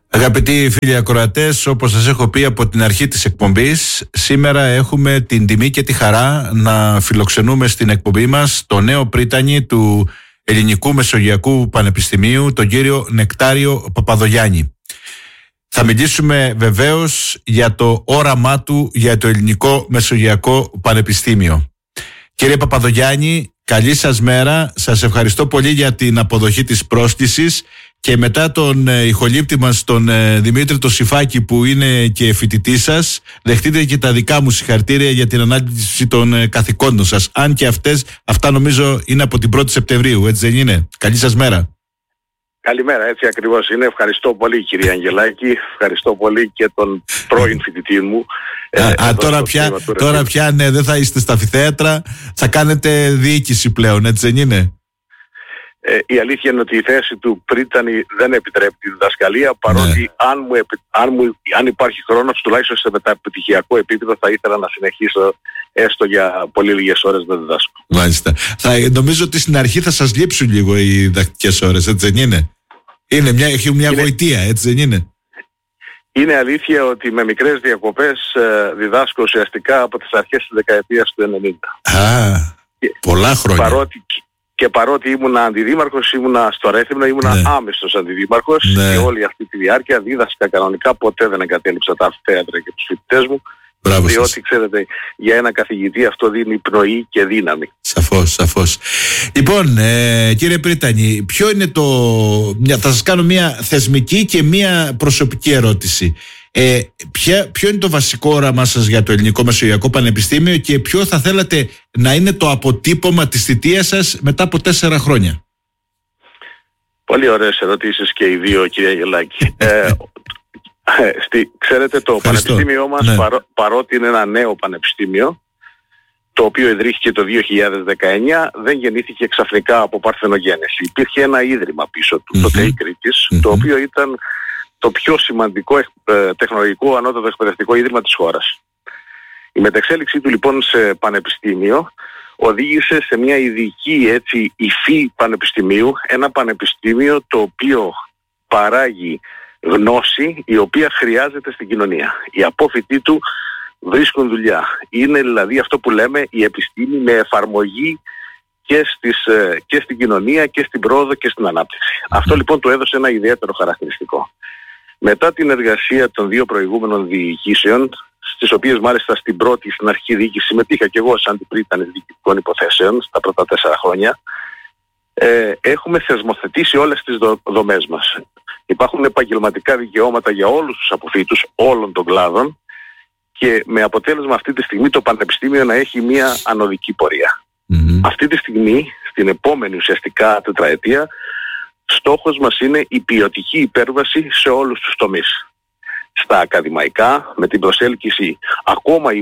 Αγαπητοί φίλοι ακροατές, όπως σας έχω πει από την αρχή της εκπομπής, σήμερα έχουμε την τιμή και τη χαρά να φιλοξενούμε στην εκπομπή μας το νέο πρίτανη του Ελληνικού Μεσογειακού Πανεπιστημίου, τον κύριο Νεκτάριο Παπαδογιάννη. Θα μιλήσουμε βεβαίως για το όραμά του για το Ελληνικό Μεσογειακό Πανεπιστήμιο. Κύριε Παπαδογιάννη, καλή σας μέρα. Σας ευχαριστώ πολύ για την αποδοχή της πρόσκλησης και μετά τον ηχολήπτη μας, τον Δημήτρη το Σιφάκη, που είναι και φοιτητής σας, δεχτείτε και τα δικά μου συγχαρητήρια για την ανάληψη των καθηκόντων σας. Αν και αυτά νομίζω είναι από την 1η Σεπτεμβρίου, έτσι δεν είναι? Καλή σας μέρα. Καλημέρα, έτσι ακριβώς είναι. Ευχαριστώ πολύ, κυρία Αγγελάκη. Ευχαριστώ πολύ και τον πρώην φοιτητή μου. Τώρα πια ναι, δεν θα είστε στα αμφιθέατρα, θα κάνετε διοίκηση πλέον, έτσι δεν είναι? Η αλήθεια είναι ότι η θέση του πρίτανη δεν επιτρέπει τη διδασκαλία, παρότι αν υπάρχει χρόνος, τουλάχιστον σε μεταπτυχιακό επίπεδο, θα ήθελα να συνεχίσω έστω για πολύ λίγες ώρες να διδάσκω. Μάλιστα. Νομίζω ότι στην αρχή θα σας λείψουν λίγο οι διδακτικές ώρες, έτσι δεν είναι? Έχει μια γοητεία, έτσι δεν είναι? Είναι αλήθεια ότι με μικρές διακοπές διδάσκω ουσιαστικά από τις αρχές της δεκαετίας του 90. Πολλά χρόνια. Παρότι ήμουνα αντιδήμαρχος, ήμουνα στο Ρέθυμνο, ήμουνα άμεσος αντιδήμαρχος και όλη αυτή τη διάρκεια δίδασκα κανονικά, ποτέ δεν εγκατέλειψα τα αμφιθέατρα και τους φοιτητές μου. Διότι ξέρετε, για ένα καθηγητή αυτό δίνει πνοή και δύναμη. Σαφώς. Λοιπόν, κύριε Πρίτανη, θα σας κάνω μια θεσμική και μια προσωπική ερώτηση. Ποιο είναι το βασικό όραμά σας για το Ελληνικό Μεσογειακό Πανεπιστήμιο και ποιο θα θέλατε να είναι το αποτύπωμα της θητείας σας μετά από 4 χρόνια? Πολύ ωραίες ερωτήσεις και οι δύο, κύριε Αγγελάκη. Ξέρετε, το πανεπιστήμιό μας, παρότι είναι ένα νέο πανεπιστήμιο, το οποίο ιδρύθηκε το 2019, δεν γεννήθηκε ξαφνικά από παρθενογέννηση. Υπήρχε ένα ίδρυμα πίσω του, το ΤΕΙ Κρήτης, το οποίο ήταν το πιο σημαντικό τεχνολογικό ανώτατο εκπαιδευτικό ίδρυμα της χώρας. Η μεταξέλιξή του λοιπόν σε πανεπιστήμιο οδήγησε σε μια ειδική υφή πανεπιστημίου, ένα πανεπιστήμιο το οποίο παράγει γνώση η οποία χρειάζεται στην κοινωνία. Οι απόφοιτοι του βρίσκουν δουλειά. Είναι δηλαδή αυτό που λέμε η επιστήμη με εφαρμογή και στην κοινωνία και στην πρόοδο και στην ανάπτυξη. Αυτό λοιπόν του έδωσε ένα ιδιαίτερο χαρακτηριστικό. Μετά την εργασία των 2 προηγούμενων διοικήσεων, στις οποίες μάλιστα στην πρώτη, στην αρχική διοίκηση, συμμετείχα και εγώ σαν αντιπρίτανης διοικητικών υποθέσεων στα πρώτα 4 χρόνια, έχουμε θεσμοθετήσει όλες τις δομές μας. Υπάρχουν επαγγελματικά δικαιώματα για όλους τους αποφοίτους όλων των κλάδων και με αποτέλεσμα αυτή τη στιγμή το Πανεπιστήμιο να έχει μια ανωδική πορεία. Αυτή τη στιγμή, στην επόμενη ουσιαστικά τετραετία, στόχος μας είναι η ποιοτική υπέρβαση σε όλους τους τομείς. Στα ακαδημαϊκά, με την προσέλκυση ακόμα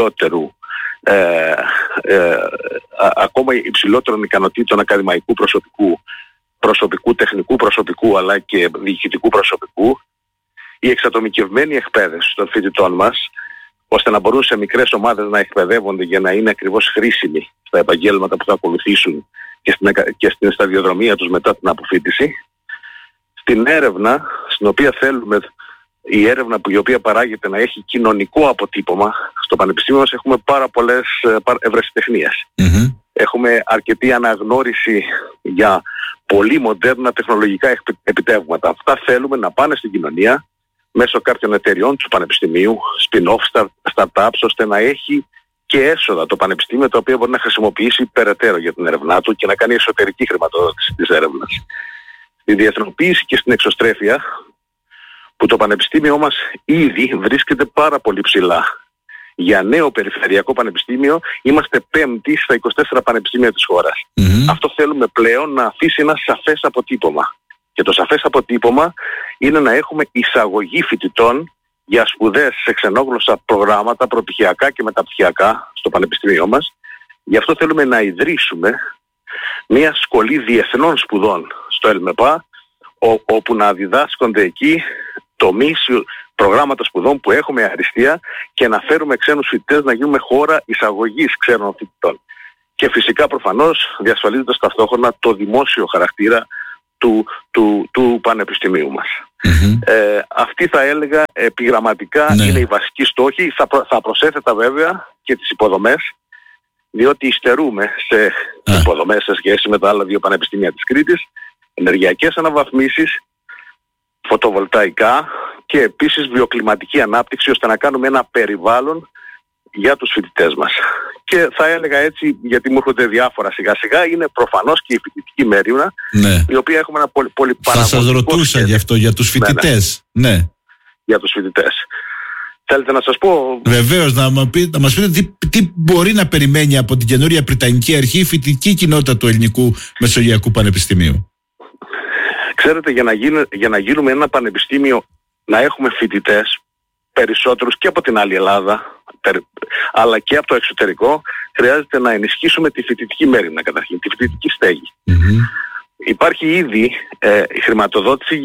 υψηλότερων ικανοτήτων ακαδημαϊκού προσωπικού, τεχνικού προσωπικού αλλά και διοικητικού προσωπικού, η εξατομικευμένη εκπαίδευση των φοιτητών μας, ώστε να μπορούν σε μικρές ομάδες να εκπαιδεύονται για να είναι ακριβώς χρήσιμοι στα επαγγέλματα που θα ακολουθήσουν και στην σταδιοδρομία τους μετά την αποφοίτηση. Στην έρευνα, στην οποία θέλουμε η έρευνα η οποία παράγεται να έχει κοινωνικό αποτύπωμα, στο Πανεπιστήμιο μας έχουμε πάρα πολλές ευρεσιτεχνίες. Έχουμε αρκετή αναγνώριση για πολύ μοντέρνα τεχνολογικά επιτεύγματα. Αυτά θέλουμε να πάνε στην κοινωνία μέσω κάποιων εταιριών του Πανεπιστημίου, spin-off, startups, ώστε να έχει και έσοδα το Πανεπιστήμιο, τα οποία μπορεί να χρησιμοποιήσει περαιτέρω για την έρευνά του και να κάνει εσωτερική χρηματοδότηση της έρευνας. Στη διεθνοποίηση και στην εξωστρέφεια, που το Πανεπιστήμιο μας ήδη βρίσκεται πάρα πολύ ψηλά. Για νέο περιφερειακό πανεπιστήμιο είμαστε 5η στα 24 πανεπιστήμια της χώρας. Αυτό θέλουμε πλέον να αφήσει ένα σαφές αποτύπωμα. Και το σαφές αποτύπωμα είναι να έχουμε εισαγωγή φοιτητών για σπουδές σε ξενόγλωσσα προγράμματα προπτυχιακά και μεταπτυχιακά στο πανεπιστήμιό μας. Γι' αυτό θέλουμε να ιδρύσουμε μια σχολή διεθνών σπουδών στο ΕΛΜΕΠΑ, όπου να διδάσκονται εκεί τομείς προγράμματα σπουδών που έχουμε αριστεία και να φέρουμε ξένους φοιτητές να γίνουμε χώρα εισαγωγής ξένων φοιτητών. Και φυσικά προφανώς διασφαλίζοντας ταυτόχρονα το δημόσιο χαρακτήρα του πανεπιστημίου μας. Αυτή θα έλεγα επιγραμματικά είναι η βασική στόχη. Θα προσέθετα βέβαια και τις υποδομές, διότι υστερούμε σε υποδομές σε σχέση με τα άλλα δύο πανεπιστήμια της Κρήτης, ενεργειακές αναβαθμίσεις, φωτοβολταϊκά και επίσης βιοκλιματική ανάπτυξη, ώστε να κάνουμε ένα περιβάλλον για τους φοιτητές μας. Και θα έλεγα έτσι, γιατί μου έρχονται διάφορα σιγά σιγά, είναι προφανώς και η φοιτητική μέρημνα, η οποία έχουμε ένα πολύ Θα σας ρωτούσα γι' αυτό, για τους φοιτητές. Ναι. Για τους φοιτητές. Θέλετε να σας πω? Βεβαίως, να μας πείτε τι μπορεί να περιμένει από την καινούρια Πριτανική Αρχή η φοιτητική κοινότητα του Ελληνικού Μεσογειακού Πανεπιστημίου. Ξέρετε, για να γίνουμε ένα πανεπιστήμιο, να έχουμε φοιτητές περισσότερους και από την άλλη Ελλάδα, αλλά και από το εξωτερικό, χρειάζεται να ενισχύσουμε τη φοιτητική μέρημνα καταρχήν, τη φοιτητική στέγη. Υπάρχει ήδη η χρηματοδότηση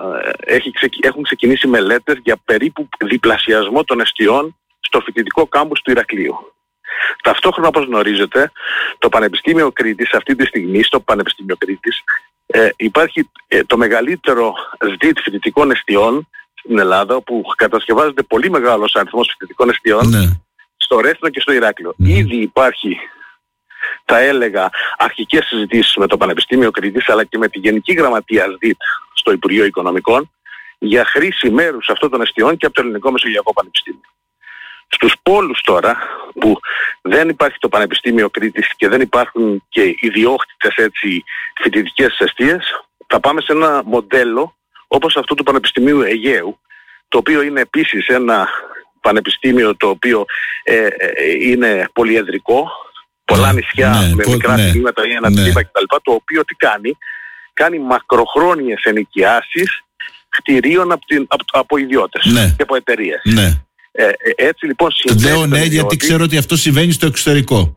έχουν ξεκινήσει μελέτες για περίπου διπλασιασμό των εστιών στο φοιτητικό κάμπους του Ηρακλείου. Ταυτόχρονα, όπως γνωρίζετε, το Πανεπιστήμιο Κρήτης αυτή τη στιγμή, στο Πανεπιστήμιο Κρήτης, υπάρχει το μεγαλύτερο ΣΔΙΤ φοιτητικών εστιών στην Ελλάδα, όπου κατασκευάζεται πολύ μεγάλος αριθμός φοιτητικών εστιών στο Ρέθινο και στο Ηράκλειο. Ήδη υπάρχει, θα έλεγα, αρχικές συζητήσεις με το Πανεπιστήμιο Κρήτης, αλλά και με τη Γενική Γραμματεία ΣΔΙΤ στο Υπουργείο Οικονομικών, για χρήση μέρους αυτών των εστιών και από το Ελληνικό Μεσογειακό Πανεπιστήμιο. Στους πόλους τώρα, που δεν υπάρχει το Πανεπιστήμιο Κρήτης και δεν υπάρχουν και ιδιόκτητες έτσι φοιτητικές εστίες, θα πάμε σε ένα μοντέλο όπως αυτό του Πανεπιστημίου Αιγαίου, το οποίο είναι επίσης ένα πανεπιστήμιο το οποίο είναι πολυεδρικό, πολλά νησιά με μικρά τμήματα ή ένα τμήμα κτλ. Το οποίο τι κάνει μακροχρόνιες ενοικιάσεις κτηρίων από ιδιώτες και από εταιρείες. Έτσι λοιπόν συμφέρει γιατί ξέρω ότι αυτό συμβαίνει στο εξωτερικό.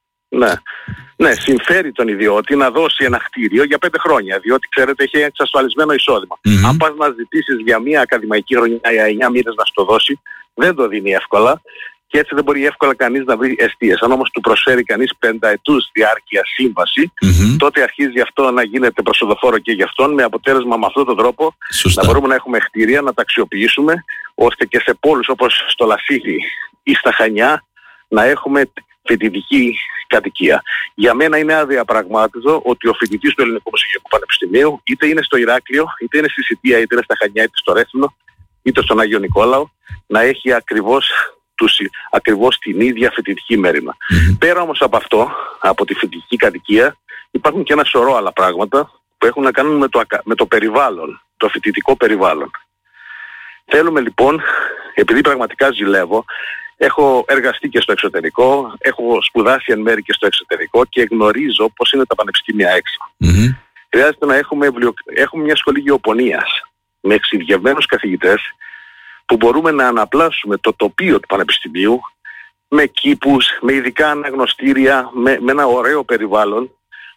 Ναι, συμφέρει τον ιδιώτη να δώσει ένα κτίριο για 5 χρόνια, διότι ξέρετε έχει εξασφαλισμένο εισόδημα. Αν πας να ζητήσεις για μια ακαδημαϊκή χρονιά για 9 μήνες να σου το δώσει, δεν το δίνει εύκολα και έτσι δεν μπορεί εύκολα κανείς να βρει εστίες. Αν όμως του προσφέρει κανείς 5 ετούς διάρκεια σύμβαση, τότε αρχίζει αυτό να γίνεται προσοδοφόρο και για αυτόν, με αποτέλεσμα με αυτόν τον τρόπο να μπορούμε να έχουμε κτίρια, να τα αξιοποιήσουμε, ώστε και σε πόλους όπως στο Λασίθι ή στα Χανιά να έχουμε φοιτητική κατοικία. Για μένα είναι αδιαπραγμάτευτο ότι ο φοιτητής του Ελληνικού Μεσογειακού Πανεπιστημίου, είτε είναι στο Ηράκλειο, είτε είναι στη Σιτία, είτε είναι στα Χανιά, είτε στο Ρέθινο, είτε στον Άγιο Νικόλαο, να έχει ακριβώς την ίδια φοιτητική μέρημνα. Πέρα όμως από αυτό, από τη φοιτητική κατοικία, υπάρχουν και ένα σωρό άλλα πράγματα που έχουν να κάνουν με το περιβάλλον, το φοιτητικό περιβάλλον. Θέλουμε λοιπόν, επειδή πραγματικά ζηλεύω, έχω εργαστεί και στο εξωτερικό, έχω σπουδάσει εν μέρει και στο εξωτερικό και γνωρίζω πώς είναι τα πανεπιστήμια έξω. Χρειάζεται να έχουμε μια σχολή γεωπονίας με εξειδικευμένους καθηγητές, που μπορούμε να αναπλάσουμε το τοπίο του πανεπιστημίου με κήπους, με ειδικά αναγνωστήρια, με ένα ωραίο περιβάλλον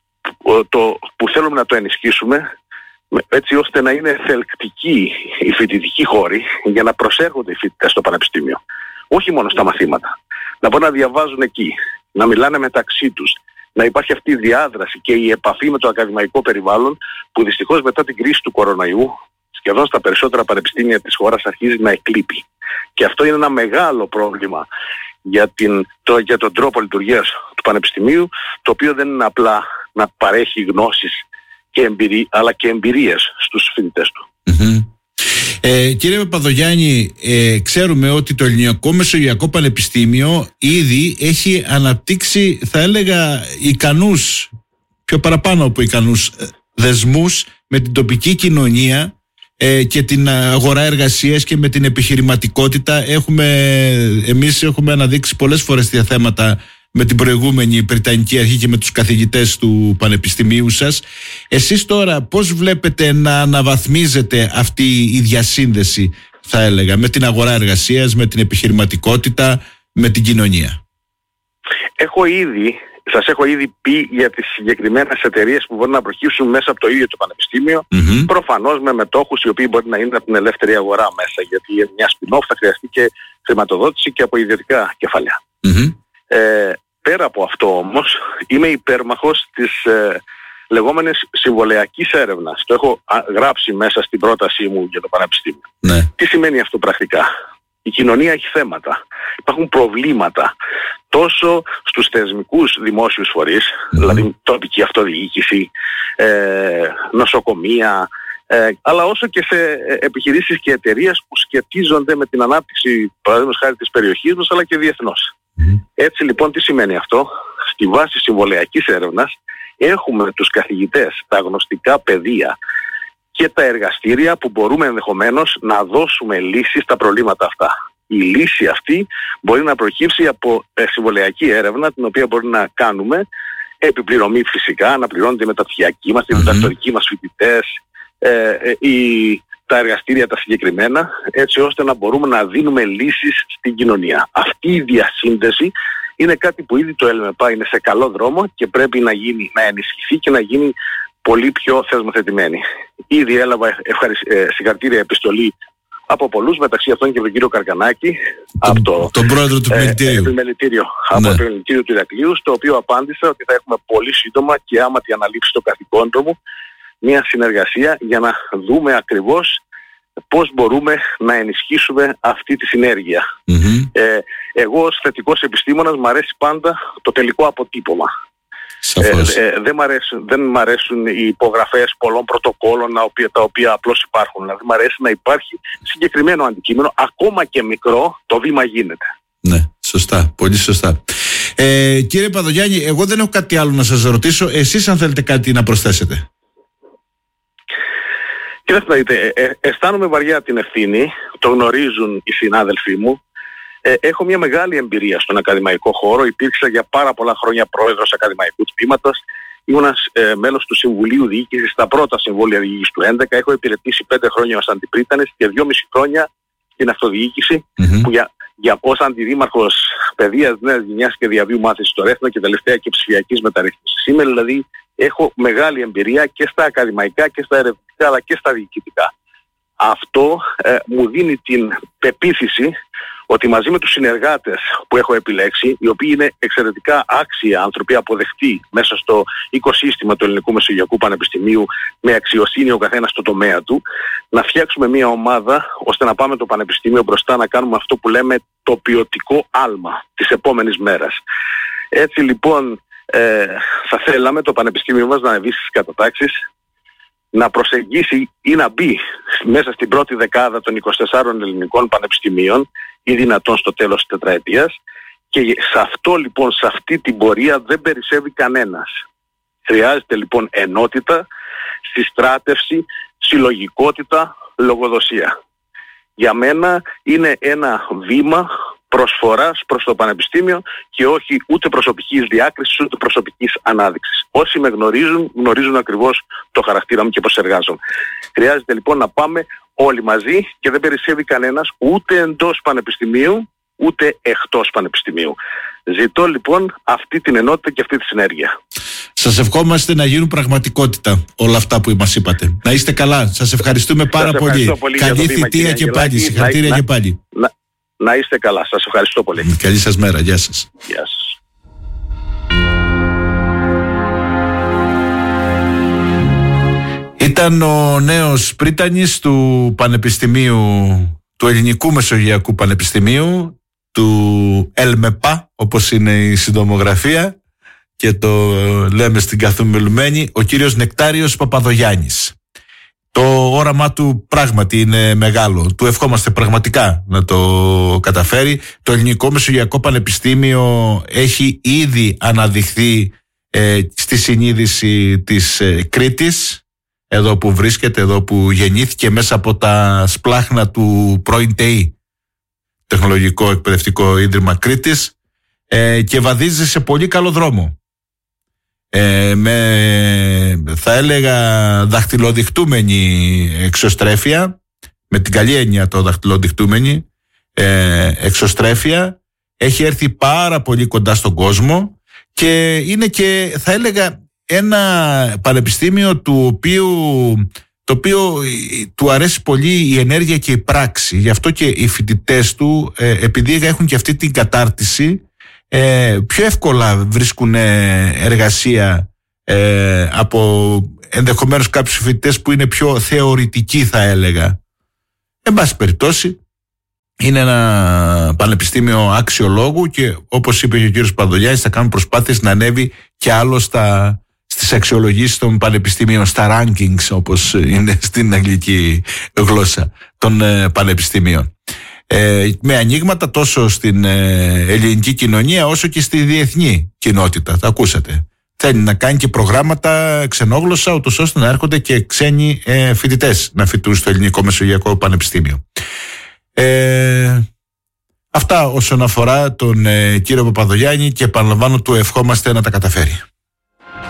που θέλουμε να το ενισχύσουμε, έτσι ώστε να είναι θελκτικοί οι φοιτητικοί χώροι για να προσέρχονται οι φοιτητές στο πανεπιστήμιο. Όχι μόνο στα μαθήματα. Να μπορούν να διαβάζουν εκεί, να μιλάνε μεταξύ τους, να υπάρχει αυτή η διάδραση και η επαφή με το ακαδημαϊκό περιβάλλον, που δυστυχώς μετά την κρίση του κοροναϊού σχεδόν στα περισσότερα πανεπιστήμια της χώρας αρχίζει να εκλείπει. Και αυτό είναι ένα μεγάλο πρόβλημα για τον τρόπο λειτουργίας του πανεπιστημίου, το οποίο δεν είναι απλά να παρέχει γνώσεις αλλά και εμπειρίες στους φοιτητές του. Κύριε Παπαδογιάννη, ξέρουμε ότι το Ελληνικό Μεσογειακό Πανεπιστήμιο ήδη έχει αναπτύξει, θα έλεγα, ικανούς, πιο παραπάνω από ικανούς δεσμούς με την τοπική κοινωνία και την αγορά εργασίας και με την επιχειρηματικότητα. Εμείς έχουμε αναδείξει πολλές φορές τέτοια θέματα με την προηγούμενη Πριτανική Αρχή και με τους καθηγητές του Πανεπιστημίου σας. Εσείς τώρα πώς βλέπετε να αναβαθμίζεται αυτή η διασύνδεση, θα έλεγα, με την αγορά εργασίας, με την επιχειρηματικότητα, με την κοινωνία? Σας έχω ήδη πει για τις συγκεκριμένες εταιρείες που μπορούν να προκύψουν μέσα από το ίδιο το πανεπιστήμιο, προφανώς με μετόχους οι οποίοι μπορεί να είναι από την ελεύθερη αγορά μέσα, γιατί μια spin-off θα χρειαστεί και χρηματοδότηση και από ιδιωτικά κεφάλαια. Πέρα από αυτό όμως, είμαι υπέρμαχος της λεγόμενης συμβολεακής έρευνας. Το έχω γράψει μέσα στην πρότασή μου για το Πανεπιστήμιο. Ναι. Τι σημαίνει αυτό πρακτικά? Η κοινωνία έχει θέματα. Υπάρχουν προβλήματα τόσο στους θεσμικούς δημόσιους φορείς, δηλαδή τοπική αυτοδιοίκηση, νοσοκομεία, αλλά όσο και σε επιχειρήσεις και εταιρείες που σχετίζονται με την ανάπτυξη, παραδείγματος χάρη, της περιοχής μας, αλλά και διεθνώς. Έτσι λοιπόν τι σημαίνει αυτό? Στη βάση συμβολεακής έρευνας έχουμε τους καθηγητές, τα γνωστικά πεδία και τα εργαστήρια που μπορούμε ενδεχομένως να δώσουμε λύσεις στα προβλήματα αυτά. Η λύση αυτή μπορεί να προκύψει από συμβολεακή έρευνα, την οποία μπορεί να κάνουμε επιπληρωμή φυσικά, να πληρώνεται η μεταπτυχιακή μας, οι διδακτορικοί μας φοιτητές, τα εργαστήρια τα συγκεκριμένα, έτσι ώστε να μπορούμε να δίνουμε λύσεις στην κοινωνία. Αυτή η διασύνδεση είναι κάτι που ήδη το ΕΛΜΕΠΑ είναι σε καλό δρόμο και πρέπει να ενισχυθεί και να γίνει πολύ πιο θεσμοθετημένη. Ήδη έλαβα συγχαρητήρια επιστολή από πολλούς, μεταξύ αυτών και τον κύριο Καρκανάκη, από τον πρόεδρο του επιμελητήριου. Από το επιμελητήριο του Ηρακλείου, στο οποίο απάντησα ότι θα έχουμε πολύ σύντομα και άμα τη αναλήψει το καθηκόντο μου, μια συνεργασία για να δούμε ακριβώς πώς μπορούμε να ενισχύσουμε αυτή τη συνέργεια. Εγώ ως θετικός επιστήμονας μου αρέσει πάντα το τελικό αποτύπωμα. Δεν μ' αρέσουν οι υπογραφές πολλών πρωτοκόλων τα οποία απλώς υπάρχουν. Δηλαδή μ' αρέσει να υπάρχει συγκεκριμένο αντικείμενο, ακόμα και μικρό, το βήμα γίνεται. Ναι, σωστά, πολύ σωστά. Κύριε Παπαδογιάννη, εγώ δεν έχω κάτι άλλο να σας ρωτήσω. Εσείς αν θέλετε κάτι να προσθέσετε? Κοιτάξτε να δείτε, αισθάνομαι βαριά την ευθύνη, το γνωρίζουν οι συνάδελφοί μου. Έχω μια μεγάλη εμπειρία στον ακαδημαϊκό χώρο, υπήρξα για πάρα πολλά χρόνια πρόεδρος ακαδημαϊκού τμήματος, ήμουν μέλος του Συμβουλίου Διοίκησης στα πρώτα συμβούλια διοίκησης του 2011, έχω υπηρετήσει 5 χρόνια ως αντιπρίτανης και 2,5 χρόνια στην αυτοδιοίκηση, που ως αντιδήμαρχος παιδείας νέας γενιάς και διαβίου μάθησης στο Ρέθνο και τελευταία και ψηφιακής μεταρρύθμισης. Σήμερα δηλαδή έχω μεγάλη εμπειρία και στα ακαδημαϊκά και στα ερευνητικά αλλά και στα διοικητικά. Αυτό μου δίνει την πεποίθηση ότι μαζί με τους συνεργάτες που έχω επιλέξει, οι οποίοι είναι εξαιρετικά άξιοι άνθρωποι, αποδεκτοί μέσα στο οικοσύστημα του Ελληνικού Μεσογειακού Πανεπιστημίου, με αξιοσύνη ο καθένας στο τομέα του, να φτιάξουμε μια ομάδα ώστε να πάμε το Πανεπιστήμιο μπροστά, να κάνουμε αυτό που λέμε το ποιοτικό άλμα της επόμενης μέρας. Έτσι λοιπόν θα θέλαμε το Πανεπιστήμιο μας να ανεβεί στις κατατάξεις, να προσεγγίσει ή να μπει μέσα στην πρώτη δεκάδα των 24 ελληνικών πανεπιστημίων ή δυνατόν στο τέλος της τετραετίας, και σε αυτό λοιπόν, σε αυτή την πορεία δεν περισσεύει κανένας. Χρειάζεται λοιπόν ενότητα, συστράτευση, συλλογικότητα, λογοδοσία. Για μένα είναι ένα βήμα προσφοράς προς το Πανεπιστήμιο και όχι ούτε προσωπικής διάκρισης ούτε προσωπικής ανάδειξης. Όσοι με γνωρίζουν ακριβώς το χαρακτήρα μου και πώς εργάζομαι. Χρειάζεται λοιπόν να πάμε όλοι μαζί και δεν περισσεύει κανένας ούτε εντός Πανεπιστημίου ούτε εκτός Πανεπιστημίου. Ζητώ λοιπόν αυτή την ενότητα και αυτή τη συνέργεια. Σας ευχόμαστε να γίνουν πραγματικότητα όλα αυτά που μας είπατε. Να είστε καλά. Σας ευχαριστούμε πάρα πολύ. Καλή θητεία και πάλι. Συγχαρητήρια και πάλι. Να είστε καλά. Σας ευχαριστώ πολύ. Καλή σας μέρα. Γεια σας. Γεια σας. Ήταν ο νέος πρίτανης του Πανεπιστημίου, του Ελληνικού Μεσογειακού Πανεπιστημίου, του ΕΛΜΕΠΑ, όπως είναι η συντομογραφία και το λέμε στην καθομιλουμένη, ο κύριος Νεκτάριος Παπαδογιάννης. Το όραμά του πράγματι είναι μεγάλο. Του ευχόμαστε πραγματικά να το καταφέρει. Το Ελληνικό Μεσογειακό Πανεπιστήμιο έχει ήδη αναδειχθεί στη συνείδηση της Κρήτης, εδώ που βρίσκεται, εδώ που γεννήθηκε, μέσα από τα σπλάχνα του πρώην ΤΕΗ, Τεχνολογικό Εκπαιδευτικό Ίδρυμα Κρήτης, και βαδίζει σε πολύ καλό δρόμο. Με, θα έλεγα, δαχτυλοδειχτούμενη εξωστρέφεια, με την καλή έννοια το δαχτυλοδειχτούμενη εξωστρέφεια, έχει έρθει πάρα πολύ κοντά στον κόσμο και είναι και, θα έλεγα, ένα πανεπιστήμιο το οποίο του αρέσει πολύ η ενέργεια και η πράξη. Γι' αυτό και οι φοιτητές του, επειδή έχουν και αυτή την κατάρτιση, πιο εύκολα βρίσκουν εργασία από ενδεχομένως κάποιους φοιτητές που είναι πιο θεωρητικοί, θα έλεγα. Εν πάση περιπτώσει, είναι ένα πανεπιστήμιο αξιολόγου και όπως είπε και ο κύριος Παπαδογιάννης, θα κάνουν προσπάθειες να ανέβει και άλλο στις αξιολογήσεις των πανεπιστήμιων, στα rankings όπως είναι στην αγγλική γλώσσα των πανεπιστήμιων. Με ανοίγματα τόσο στην ελληνική κοινωνία όσο και στη διεθνή κοινότητα. Τα ακούσατε. Θέλει να κάνει και προγράμματα ξενόγλωσσα, ούτως ώστε να έρχονται και ξένοι φοιτητές να φοιτούν στο Ελληνικό Μεσογειακό Πανεπιστήμιο. Αυτά όσον αφορά τον κύριο Παπαδογιάννη, και επαναλαμβάνω, του ευχόμαστε να τα καταφέρει.